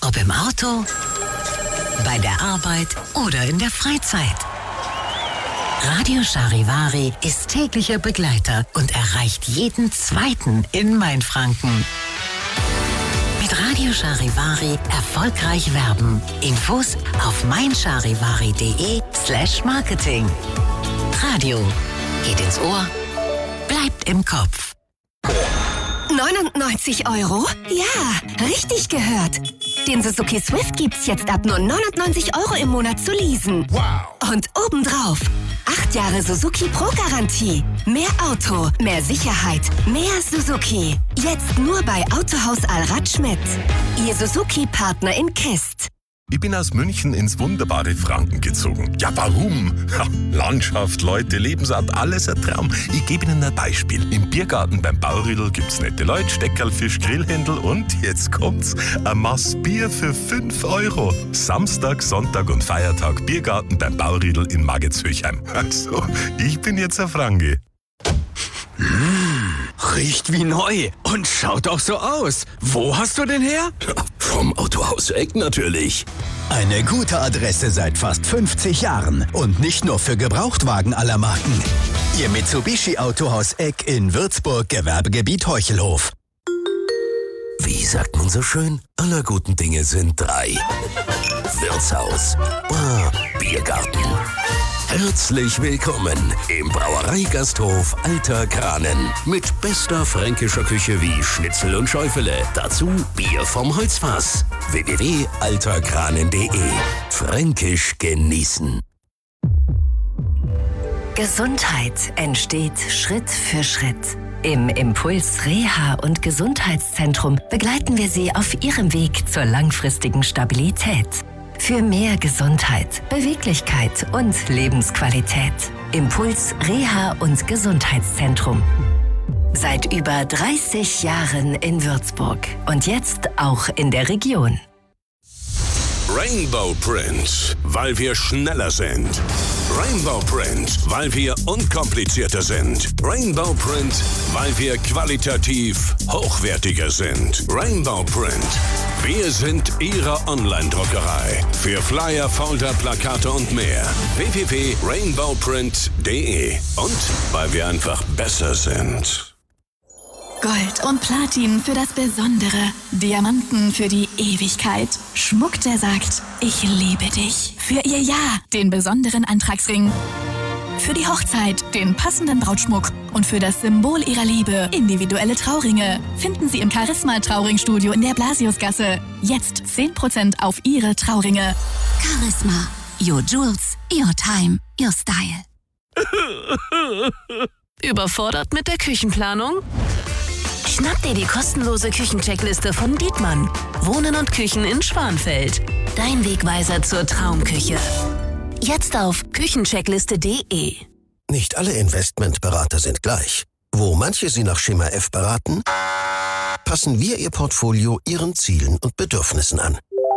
Ob im Auto, bei der Arbeit oder in der Freizeit. Radio Charivari ist täglicher Begleiter und erreicht jeden Zweiten in Mainfranken. Mit Radio Charivari erfolgreich werben. Infos auf meincharivari.de/Marketing. Radio geht ins Ohr, bleibt im Kopf. 99 €? Ja, richtig gehört. Den Suzuki Swift gibt's jetzt ab nur 99 € im Monat zu leasen. Wow! Und obendrauf 8 Jahre Suzuki Pro-Garantie. Mehr Auto, mehr Sicherheit, mehr Suzuki. Jetzt nur bei Autohaus Allrad Schmidt. Ihr Suzuki-Partner in Kist. Ich bin aus München ins wunderbare Franken gezogen. Ja, warum? Landschaft, Leute, Lebensart, alles ein Traum. Ich gebe Ihnen ein Beispiel. Im Biergarten beim Bauriedl gibt's nette Leute, Steckerl, Fisch, Grillhändel und, jetzt kommt's, ein Maß Bier für 5 €. Samstag, Sonntag und Feiertag Biergarten beim Bauriedl in Maggitzhöchheim. Also, ich bin jetzt ein Franke. Riecht wie neu und schaut auch so aus. Wo hast du den her? Vom Autohaus Eck natürlich. Eine gute Adresse seit fast 50 Jahren und nicht nur für Gebrauchtwagen aller Marken. Ihr Mitsubishi Autohaus Eck in Würzburg, Gewerbegebiet Heuchelhof. Wie sagt man so schön? Aller guten Dinge sind 3. Wirtshaus, Bar, Biergarten. Herzlich willkommen im Brauereigasthof Alter Kranen. Mit bester fränkischer Küche wie Schnitzel und Schäufele. Dazu Bier vom Holzfass. www.alterkranen.de. Fränkisch genießen. Gesundheit entsteht Schritt für Schritt. Im Impuls Reha- und Gesundheitszentrum begleiten wir Sie auf Ihrem Weg zur langfristigen Stabilität. Für mehr Gesundheit, Beweglichkeit und Lebensqualität. Impuls Reha- und Gesundheitszentrum. Seit über 30 Jahren in Würzburg und jetzt auch in der Region. Rainbow Print, weil wir schneller sind. Rainbow Print, weil wir unkomplizierter sind. Rainbow Print, weil wir qualitativ hochwertiger sind. Rainbow Print, wir sind Ihre Online-Druckerei. Für Flyer, Folder, Plakate und mehr. www.rainbowprint.de. Und weil wir einfach besser sind. Gold und Platin für das Besondere. Diamanten für die Ewigkeit. Schmuck, der sagt, ich liebe dich. Für ihr Ja, den besonderen Antragsring. Für die Hochzeit, den passenden Brautschmuck. Und für das Symbol ihrer Liebe, individuelle Trauringe. Finden Sie im Charisma Trauringstudio in der Blasiusgasse. Jetzt 10% auf Ihre Trauringe. Charisma. Your jewels, your time, your style. Überfordert mit der Küchenplanung? Schnapp dir die kostenlose Küchencheckliste von Dietmann. Wohnen und Küchen in Schwanfeld. Dein Wegweiser zur Traumküche. Jetzt auf küchencheckliste.de. Nicht alle Investmentberater sind gleich. Wo manche Sie nach Schema F beraten, passen wir Ihr Portfolio Ihren Zielen und Bedürfnissen an.